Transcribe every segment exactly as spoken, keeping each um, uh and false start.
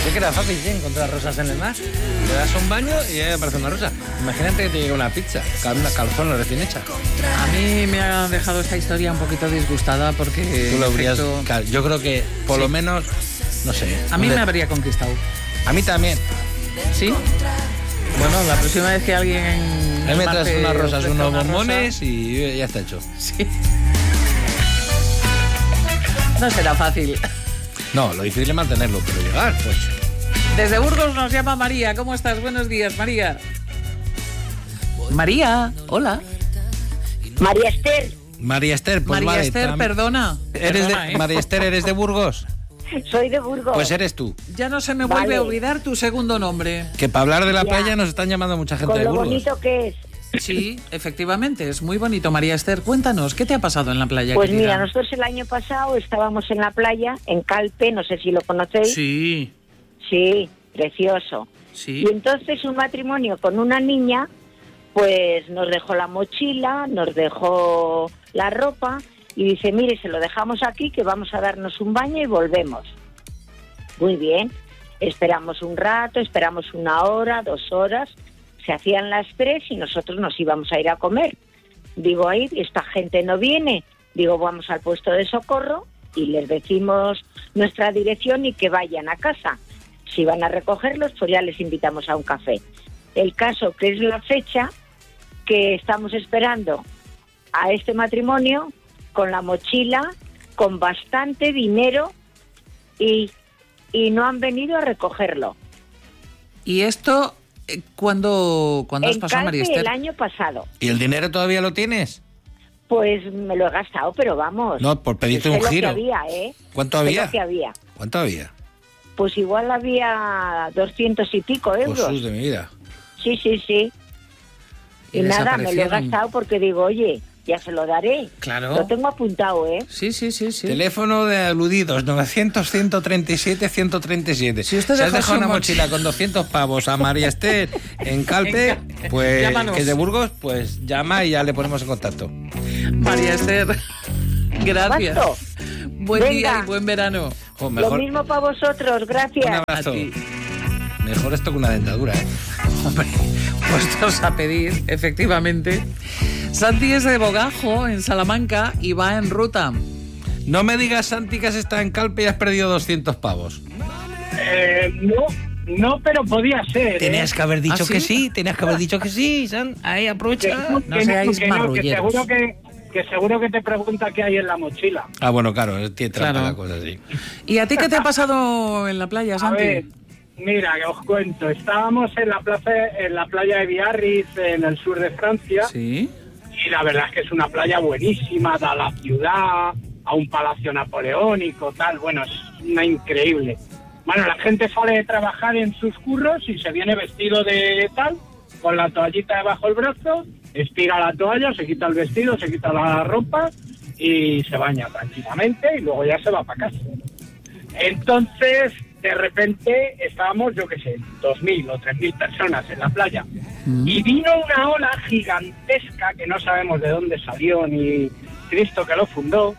Pensé que era fácil, ¿sí? Encontrar rosas en el mar. Le das un baño y ya aparece una rosa. Imagínate que te llega una pizza, una calzona recién hecha. A mí me ha dejado esta historia un poquito disgustada porque... Tú lo habrías... efecto... Yo creo que, por sí. lo menos, no sé... A mí de... me habría conquistado. A mí también. ¿Sí? Bueno, la próxima vez que alguien... Ahí me traes unas rosas, unos una bombones rosa... y ya está hecho. Sí. No será fácil. No, lo difícil es mantenerlo, pero llegar, pues... Desde Burgos nos llama María. ¿Cómo estás? Buenos días, María. María, hola. María Esther. María Esther, pues María vale, Esther, tam... perdona. ¿Eres perdona, de... ¿eh? María Esther, ¿eres de Burgos? Soy de Burgos. Pues eres tú. Ya no se me Vale. vuelve a olvidar tu segundo nombre. Que para hablar de la Ya. playa nos están llamando mucha gente Con de lo Burgos. bonito que es. Sí, efectivamente, es muy bonito. María Esther, cuéntanos, ¿qué te ha pasado en la playa? Pues querida? mira, nosotros el año pasado estábamos en la playa, en Calpe, no sé si lo conocéis. Sí, Sí, precioso. sí. Y entonces un matrimonio con una niña, pues nos dejó la mochila, nos dejó la ropa y dice, mire, se lo dejamos aquí que vamos a darnos un baño y volvemos. Muy bien, esperamos un rato, esperamos una hora, dos horas, se hacían las tres y nosotros nos íbamos a ir a comer. Digo, ahí, esta gente no viene. Digo, vamos al puesto de socorro y les decimos nuestra dirección y que vayan a casa. Si van a recogerlos, pues ya les invitamos a un café. El caso que es la fecha que estamos esperando a este matrimonio con la mochila, con bastante dinero y, y no han venido a recogerlo. ¿Y esto eh, cuándo, ¿cuándo has En pasado, María Calpe Esther? el año pasado. ¿Y el dinero todavía lo tienes? Pues me lo he gastado, pero vamos. No, por pedirte sé un lo giro. Que había, ¿eh? ¿Cuánto Sé había? lo que había. ¿Cuánto había? Pues igual había doscientos y pico euros. Jesús de mi vida. Sí, sí, sí. Y Y, nada, me lo he desaparecieron. gastado porque digo, oye, ya se lo daré. Claro. Lo tengo apuntado, ¿eh? Sí, sí, sí, sí. Teléfono de aludidos, novecientos, ciento treinta y siete, ciento treinta y siete. Si usted has deja dejado su una moch- mochila con doscientos pavos a María Esther en Calpe, En Cal- pues Llámanos. que es de Burgos, pues llama y ya le ponemos en contacto. María Esther, gracias. Abasto. Buen Venga. día y buen verano. Jo, Lo mejor, mismo para vosotros, gracias. un abrazo. A ti. Mejor esto que una dentadura, ¿eh? Hombre, puestos a pedir, efectivamente. Santi es de Bogajo, en Salamanca, y va en ruta. No me digas, Santi, que has estado en Calpe y has perdido doscientos pavos. Eh, no, no, pero podía ser. Tenías ¿eh? que haber dicho ¿Ah, sí? que sí, tenías que haber dicho que sí, San. Ahí Que, aprovecha. No que seáis que, no, que marrulleros. seguro que, que seguro que te pregunta qué hay en la mochila. Ah, bueno, claro, tiene trampa Claro. la cosa así. ¿Y a ti qué te ha pasado en la playa, A Santi? ver, mira, que os cuento. Estábamos en la plaza, en la playa de Biarritz, en el sur de Francia, Sí. y la verdad es que es una playa buenísima, da a la ciudad, a un palacio napoleónico, tal. Bueno, es una increíble. Bueno, la gente sale de trabajar en sus curros y se viene vestido de tal, con la toallita debajo del brazo, estira la toalla, se quita el vestido, se quita la ropa y se baña tranquilamente y luego ya se va para casa. Entonces, de repente, estábamos, yo qué sé, dos mil o tres mil personas en la playa. Mm. Y vino una ola gigantesca que no sabemos de dónde salió ni Cristo que lo fundó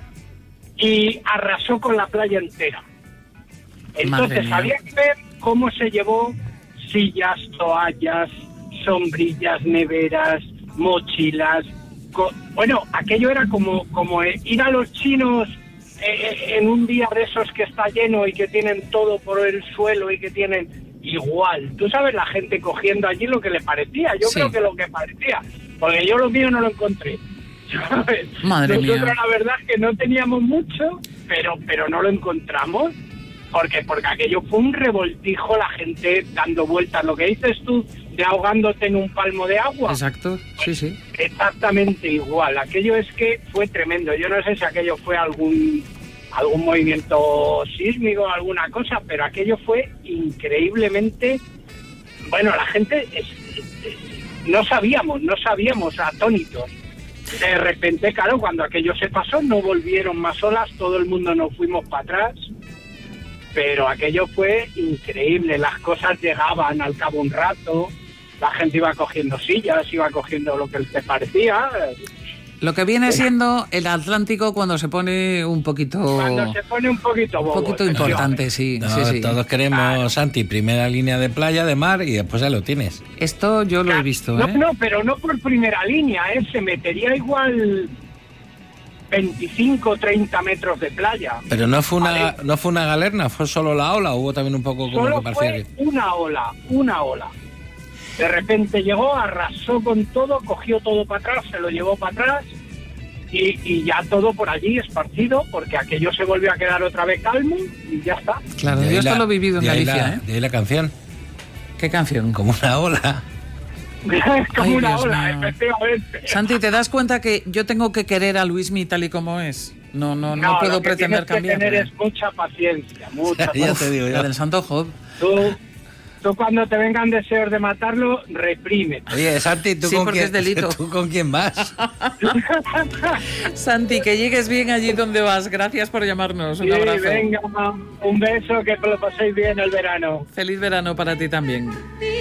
y arrasó con la playa entera. Madre Entonces mía. había que ver cómo se llevó sillas, toallas, sombrillas, neveras, mochilas. Co- bueno, aquello era como, como eh, ir a los chinos eh, en un día de esos que está lleno y que tienen todo por el suelo y que tienen igual. Tú sabes, la gente cogiendo allí lo que le parecía. Yo Sí. creo que lo que parecía, porque yo lo mío no lo encontré. ¿Sabes? Madre Nosotros mía. la verdad es que no teníamos mucho, pero, pero no lo encontramos. Porque, porque aquello fue un revoltijo, la gente dando vueltas. Lo que dices tú de ahogándote en un palmo de agua. Exacto, sí, sí. Exactamente igual. Aquello es que fue tremendo. Yo no sé si aquello fue algún algún movimiento sísmico, alguna cosa, pero aquello fue increíblemente... Bueno, la gente... Es, es, no sabíamos, no sabíamos, atónitos. De repente, claro, cuando aquello se pasó, no volvieron más olas, todo el mundo nos fuimos para atrás, pero aquello fue increíble. Las cosas llegaban al cabo un rato, la gente iba cogiendo sillas, iba cogiendo lo que les parecía. Lo que viene siendo el Atlántico cuando se pone un poquito... Cuando se pone un poquito bobo. Un poquito importante, sí. No, sí, sí. Todos queremos, ah. Santi, primera línea de playa, de mar y después ya lo tienes. Esto yo lo he visto, ¿eh? No, no, pero no por primera línea, ¿eh? Se metería igual veinticinco, treinta metros de playa. Pero no fue una ¿vale? no fue una galerna, fue solo la ola, o hubo también un poco como Solo que parecía fue que... una ola, una ola. De repente llegó, arrasó con todo, cogió todo para atrás, se lo llevó para atrás y, y ya todo por allí esparcido, porque aquello se volvió a quedar otra vez calmo y ya está. Claro, yo esto la, lo he vivido en Galicia, la, ¿eh? De ahí la canción. ¿Qué canción? Como una ola. Como Ay, una Dios ola, mío. efectivamente. Santi, ¿te das cuenta que yo tengo que querer a Luismi tal y como es? No, no, no, No, puedo lo que pretender tienes que cambiar. tener es mucha paciencia, mucha Ya paciencia. te digo La yo. del Santo Job. Tú, tú cuando te vengan deseos de matarlo, reprime. Oye, Santi, ¿tú, Sí, con porque quién, es delito. ¿tú con quién vas? Santi, que llegues bien allí donde vas. Gracias por llamarnos. Un Sí, abrazo. venga, un beso, que lo paséis bien el verano. Feliz verano para ti también.